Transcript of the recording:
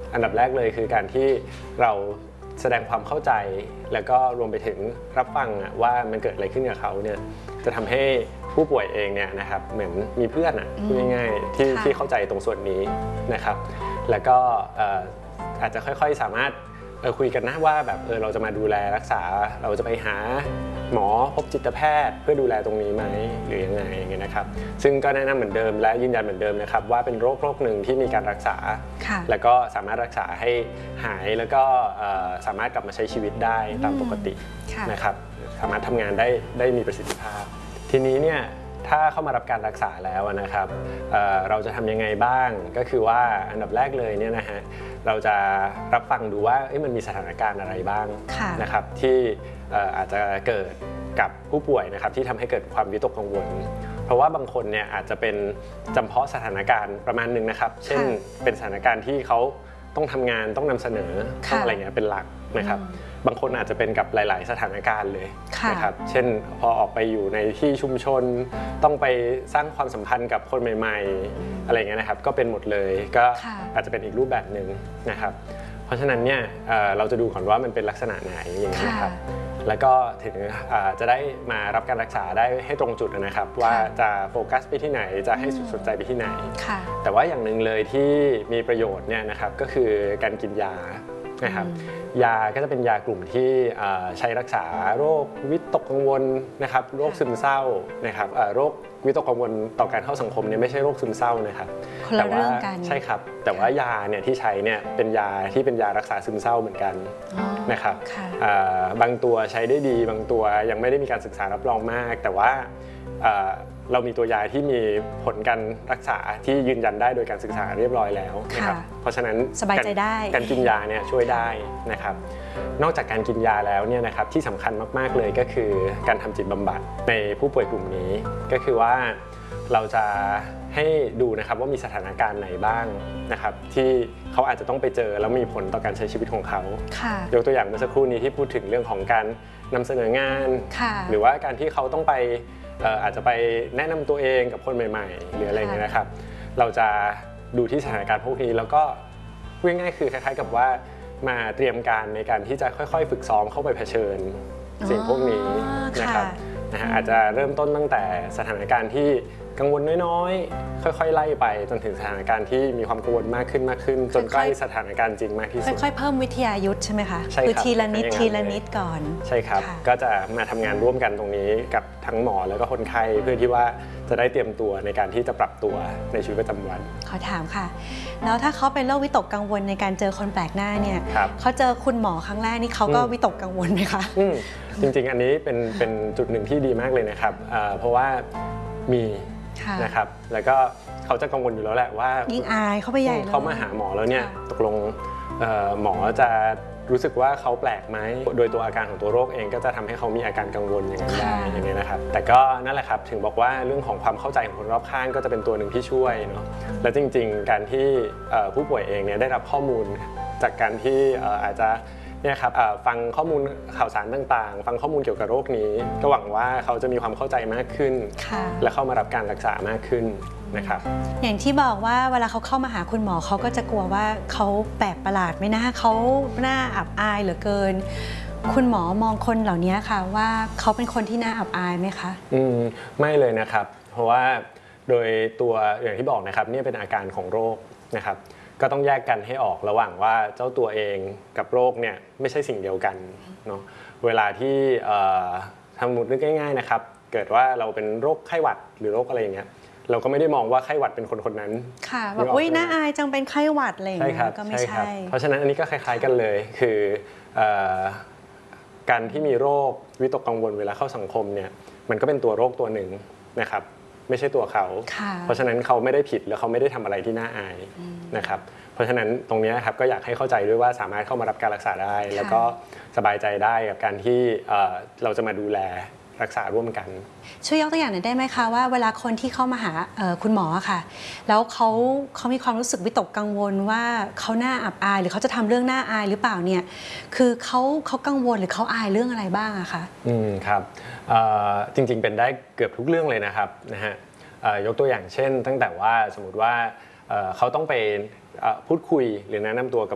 อันดับแรกเลยคือการที่เราแสดงความเข้าใจแล้วก็รวมไปถึงรับฟังว่ามันเกิดอะไรขึ้นกับเขาเนี่ยจะทำให้ผู้ป่วยเองเนี่ยนะครับเหมือนมีเพื่อนพูดง่ายๆที่เข้าใจตรงส่วนนี้นะครับแล้วก็อาจจะค่อยๆสามารถคุยกันนะว่าแบบเราจะมาดูแลรักษาเราจะไปหาหมอพบจิตแพทย์เพื่อดูแลตรงนี้ไหมหรือยังไงอย่างเงี้ยนะครับซึ่งก็แนะนำเหมือนเดิมและยืนยันเหมือนเดิมนะครับว่าเป็นโรคหนึ่งที่มีการรักษาแล้วก็สามารถรักษาให้หายแล้วก็สามารถกลับมาใช้ชีวิตได้ตามปกตินะครับสามารถทำงานได้มีประสิทธิภาพทีนี้เนี่ยถ้าเข้ามารับการรักษาแล้วนะครับเราจะทำยังไงบ้างก็คือว่าอันดับแรกเลยเนี่ยนะฮะเราจะรับฟังดูว่ามันมีสถานการณ์อะไรบ้างนะครับที่อาจจะเกิดกับผู้ป่วยนะครับที่ทำให้เกิดความวิตกกังวลเพราะว่าบางคนเนี่ยอาจจะเป็นจำเพาะสถานการณ์ประมาณหนึ่งนะครับเช่นเป็นสถานการณ์ที่เขาต้องทำงานต้องนำเสนอต้องอะไรเงี้ยเป็นหลักนะครับบางคนอาจจะเป็นกับหลายๆสถานการณ์เลยนะครับเช่นพอออกไปอยู่ในที่ชุมชนต้องไปสร้างความสัมพันธ์กับคนใหม่ๆอะไรเงี้ยนะครับก็เป็นหมดเลยก็อาจจะเป็นอีกรูปแบบหนึ่งนะครับเพราะฉะนั้นเนี่ยเราจะดูก่อนว่ามันเป็นลักษณะไหนอย่างนี้นะครับแล้วก็ถึงจะได้มารับการรักษาได้ให้ตรงจุดนะครับว่าจะโฟกัสไปที่ไหนจะให้สนใจไปที่ไหนแต่ว่าอย่างหนึ่งเลยที่มีประโยชน์เนี่ยนะครับก็คือการกินยานะครับยาก็จะเป็นยากลุ่มที่ใช้รักษาโรควิตกกังวลนะครับโรคซึมเศร้านะครับโรควิตกกังวลต่อการเข้าสังคมเนี่ยไม่ใช่โรคซึมเศร้านะครับแต่ว่าใช่ครับแต่ว่ายาเนี่ยที่ใช้เนี่ยเป็นยาที่เป็นยารักษาซึมเศร้าเหมือนกันนะครับบางตัวใช้ได้ดีบางตัวยังไม่ได้มีการศึกษารับรองมากแต่ว่าเรามีตัวยาที่มีผลการรักษาที่ยืนยันได้โดยการศึกษาเรียบร้อยแล้วนะครับเพราะฉะนั้นสบายใจได้การกินยาเนี่ยช่วยได้นะครับนอกจากการกินยาแล้วเนี่ยนะครับที่สำคัญมากๆเลยก็คือการทำจิตบำบัดในผู้ป่วยกลุ่มนี้ก็คือว่าเราจะให้ดูนะครับว่ามีสถานการณ์ไหนบ้างนะครับที่เขาอาจจะต้องไปเจอแล้วมีผลต่อการใช้ชีวิตของเขายกตัวอย่างเมื่อสักครู่นี้ที่พูดถึงเรื่องของการนำเสนองานหรือว่าการที่เขาต้องไปอาจจะไปแนะนำตัวเองกับคนใหม่ๆหรืออะไรเงี้ยนะครับเราจะดูที่สถานการณ์พวกนี้แล้วก็พูดง่ายๆคือคล้ายๆกับว่ามาเตรียมการในการที่จะค่อยๆฝึกซ้อมเข้าไปเผชิญสิ่งพวกนี้นะครับอาจจะเริ่มต้นตั้งแต่สถานการณ์ที่กังวลน้อยๆค่อยๆไล่ไปจนถึงสถานการณ์ที่มีความกังวลมากขึ้นจนใกล้สถานการณ์จริงมากที่สุดค่อยๆเพิ่มวิทยายุทธใช่ไหมคะคือทีละนิดก่อนใช่ครับก็จะมาทำงานร่วมกันตรงนี้กับทั้งหมอแล้วก็คนไข้เพื่อที่ว่าจะได้เตรียมตัวในการที่จะปรับตัวในชีวิตประจำวันขอถามค่ะแล้วถ้าเขาเป็นโรควิตกกังวลในการเจอคนแปลกหน้าเนี่ยเขาเจอคุณหมอครั้งแรกนี่เขาก็วิตกกังวลไหมคะจริงๆอันนี้เป็นจุดหนึ่งที่ดีมากเลยนะครับเพราะว่ามีนะครับแล้วก็เขาจะกังวลอยู่แล้วแหละว่ายิ่งอายเขาไปใหญ่เขามาหาหมอแล้วเนี่ยตกลงหมอจะรู้สึกว่าเขาแปลกไหมโดยตัวอาการของตัวโรคเองก็จะทำให้เขามีอาการกังวลอย่างนั้นได้อย่างนี้นะครับแต่ก็นั่นแหละครับถึงบอกว่าเรื่องของความเข้าใจของคนรอบข้างก็จะเป็นตัวหนึ่งที่ช่วยเนาะและจริงๆการที่ผู้ป่วยเองเนี่ยได้รับข้อมูลจากการที่อาจจะเนี่ยครับฟังข้อมูลข่าวสารต่างๆฟังข้อมูลเกี่ยวกับโรคนี้ก็หวังว่าเขาจะมีความเข้าใจมากขึ้นและเข้ามารับการรักษามากขึ้นนะครับอย่างที่บอกว่าเวลาเขาเข้ามาหาคุณหมอเขาก็จะกลัวว่าเขาแปลกประหลาดไหมนะเขาหน้าอับอายเหลือเกินคุณหมอมองคนเหล่านี้ค่ะว่าเขาเป็นคนที่น่าอับอายไหมคะไม่เลยนะครับเพราะว่าโดยตัวอย่างที่บอกนะครับนี่เป็นอาการของโรคนะครับก็ต้องแยกกันให้ออกระหว่างว่าเจ้าตัวเองกับโรคเนี่ยไม่ใช่สิ่งเดียวกันเนาะเวลาที่ทำหมุดนึกง่ายๆนะครับเกิดว่าเราเป็นโรคไข้หวัดหรือโรคอะไรอย่างเงี้ยเราก็ไม่ได้มองว่าไข้หวัดเป็นคนนั้นค่ะแบบอุ้ยน่าอายจังเป็นไข้หวัดอะไรอย่างเงี้ยก็ไม่ใช่เพราะฉะนั้นอันนี้ก็คล้ายๆกันเลยคือการที่มีโรควิตกกังวลเวลาเข้าสังคมเนี่ยมันก็เป็นตัวโรคตัวหนึ่งนะครับไม่ใช่ตัวเขาเพราะฉะนั้นเขาไม่ได้ผิดและเขาไม่ได้ทำอะไรที่น่าอายนะครับเพราะฉะนั้นตรงนี้ครับก็อยากให้เข้าใจด้วยว่าสามารถเข้ามารับการรักษาได้แล้วก็สบายใจได้กับการที่เราจะมาดูแลรักษาร่วมกันช่วยยกตัวอย่างหน่อยได้ไหมคะว่าเวลาคนที่เข้ามาหาคุณหมอค่ะแล้วเขามีความรู้สึกวิตกกังวลว่าเขาหน้าอับอายหรือเขาจะทำเรื่องหน้าอายหรือเปล่าเนี่ยคือเขากังวลหรือเขาอายเรื่องอะไรบ้างอะคะครับจริงๆเป็นได้เกือบทุกเรื่องเลยนะครับนะฮะยกตัวอย่างเช่นตั้งแต่ว่าสมมติว่าเขาต้องไปพูดคุยหรือแนะนำตัวกับ